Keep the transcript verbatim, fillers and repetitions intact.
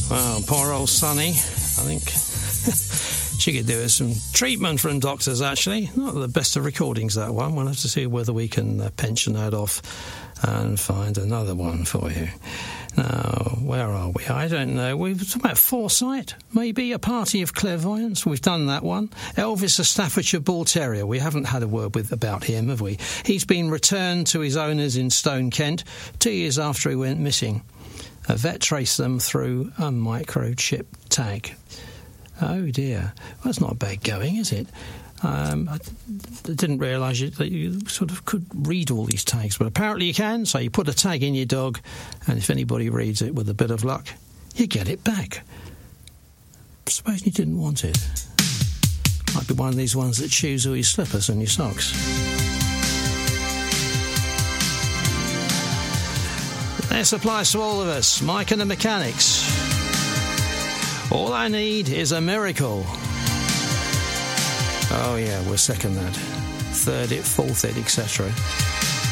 Well, poor old Sonny. I think she could do with some treatment from doctors, actually. Not the best of recordings, that one. We'll have to see whether we can uh, pension that off and find another one for you. Now, where are we? I don't know. We've talked about Foresight, maybe, a party of clairvoyance. We've done that one. Elvis, a Staffordshire Bull Terrier. We haven't had a word with about him, have we? He's been returned to his owners in Stone, Kent, two years after he went missing. A vet traced them through a microchip tag. Oh, dear. Well, that's not bad going, is it? Um, I didn't realise that you sort of could read all these tags, but apparently you can. So you put a tag in your dog, and if anybody reads it with a bit of luck, you get it back. Suppose you didn't want it. Might be one of these ones that chews all your slippers and your socks. This applies to all of us, Mike and the Mechanics. All I need is a miracle. Oh, yeah, we'll second that. Third it, fourth it, et cetera.